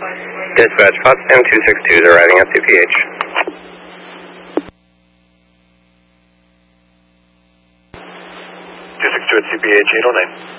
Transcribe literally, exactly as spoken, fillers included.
Dispatch, Potsdam two six two is arriving at C P H. two six two at C P H eight oh nine.